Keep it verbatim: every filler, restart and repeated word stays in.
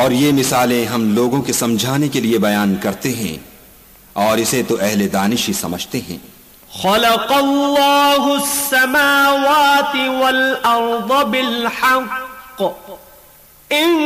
और ये मिसालें हम लोगों के समझाने के लिए बयान करते हैं, और इसे तो अहले दानिश ही समझते हैं। खलक़ल्लाहु अस्समावाति वल अर्द बिल हक़्क़